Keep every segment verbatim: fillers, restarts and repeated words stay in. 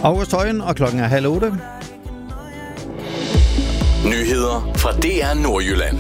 August Højen, og klokken er halv otte. Nyheder fra D R Nordjylland.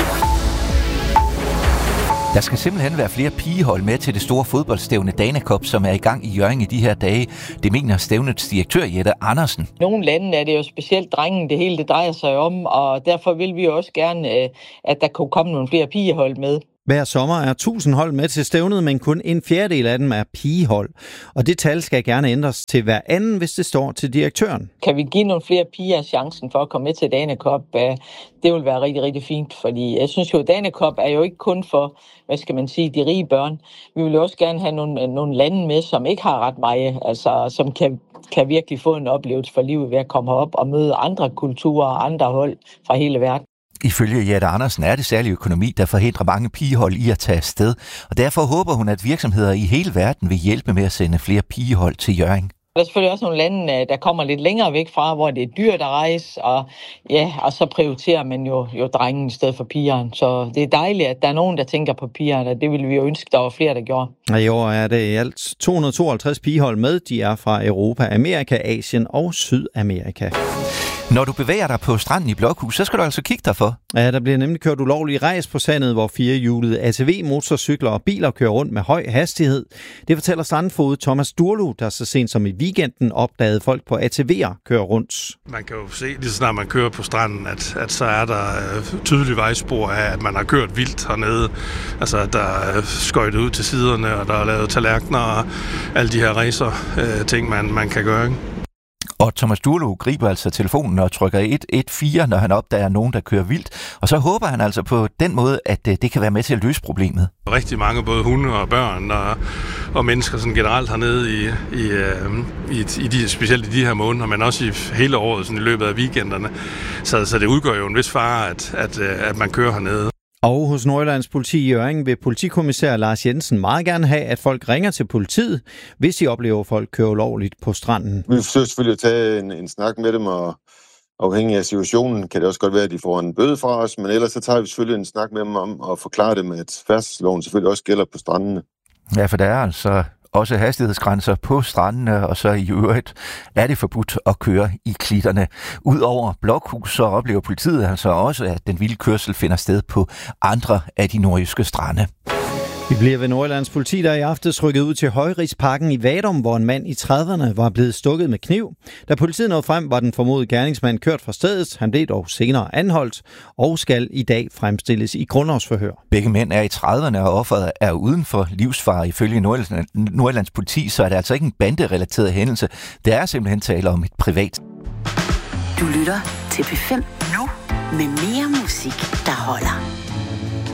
Der skal simpelthen være flere pigehold med til det store fodboldstævne Dana Cup, som er i gang i Hjørring i de her dage. Det mener stævnets direktør Jette Andersen. Nogle lande er det jo specielt drengen, det hele det drejer sig om, og derfor vil vi også gerne, at der kunne komme nogle flere pigehold med. Hver sommer er tusind hold med til stævnet, men kun en fjerdedel af dem er pigehold. Og det tal skal gerne ændres til hver anden, hvis det står til direktøren. Kan vi give nogle flere piger chancen for at komme med til Dana Cup? Det vil være rigtig, rigtig fint, fordi jeg synes jo, at Dana Cup er jo ikke kun for, hvad skal man sige, de rige børn. Vi vil også gerne have nogle, nogle lande med, som ikke har ret meget, altså som kan, kan virkelig få en oplevelse for livet ved at komme herop og møde andre kulturer og andre hold fra hele verden. Ifølge Jette Andersen er det særlig økonomi, der forhindrer mange pigehold i at tage afsted, og derfor håber hun, at virksomheder i hele verden vil hjælpe med at sende flere pigehold til Hjørring. Der er selvfølgelig også nogle lande, der kommer lidt længere væk fra, hvor det er dyrt at rejse, og, ja, og så prioriterer man jo, jo drengen i stedet for pigeren. Så det er dejligt, at der er nogen, der tænker på pigerne, og det ville vi jo ønske, der var flere, der gjorde. Og i år er det i alt to hundrede og tooghalvtreds pigehold med. De er fra Europa, Amerika, Asien og Sydamerika. Når du bevæger dig på stranden i Blokhus, så skal du altså kigge dig for. Ja, der bliver nemlig kørt ulovlig rejs på sandet, hvor firehjulede A T V, motorcykler og biler kører rundt med høj hastighed. Det fortæller strandfoged Thomas Durlo, der så sent som i weekenden opdagede folk på A T V'er køre rundt. Man kan jo se, lige så snart man kører på stranden, at, at så er der øh, tydelige vejspor af, at man har kørt vildt hernede. Altså, der er skøjtet ud til siderne, og der er lavet tallerkener og alle de her racer, øh, ting, man, man kan gøre, ikke? Og Thomas Durlo griber altså telefonen og trykker et et fire, når han opdager nogen, der kører vildt. Og så håber han altså på den måde, at det kan være med til at løse problemet. Rigtig mange, både hunde og børn og, og mennesker sådan generelt hernede, i, i, i, i de, specielt i de her måneder, men også i hele året, sådan i løbet af weekenderne. Så, så det udgør jo en vis fare, at, at, at man kører hernede. Og hos Nordjyllands politi i Hjørring vil politikommissær Lars Jensen meget gerne have, at folk ringer til politiet, hvis de oplever, at folk kører ulovligt på stranden. Vi forsøger selvfølgelig at tage en, en snak med dem, og afhængig af situationen kan det også godt være, at de får en bøde fra os, men ellers så tager vi selvfølgelig en snak med dem om at forklare dem, at færdselsloven selvfølgelig også gælder på strandene. Ja, for der er altså også hastighedsgrænser på strandene, og så i øvrigt er det forbudt at køre i klitterne. Udover Blokhus, så oplever politiet altså også, at den vilde kørsel finder sted på andre af de nordjyske strande. Vi bliver ved Nordjyllands politi, der i aftes rykket ud til Højrigsparken i Vadum, hvor en mand i trediverne var blevet stukket med kniv. Da politiet nåede frem, var den formodede gerningsmand kørt fra stedet. Han blev dog senere anholdt og skal i dag fremstilles i grundlovsforhør. Begge mænd er i trediverne, og offeret er uden for livsfare. Ifølge Nordjyllands, Nordjyllands politi, så er det altså ikke en banderelateret hændelse. Det er simpelthen tale om et privat. Du lytter til P fem nu med mere musik, der holder.